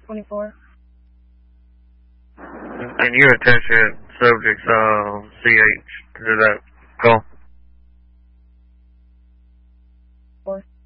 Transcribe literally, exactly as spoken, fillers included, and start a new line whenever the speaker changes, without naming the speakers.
twenty-four.
Can you attach that subject's uh, C H to that call?
Four.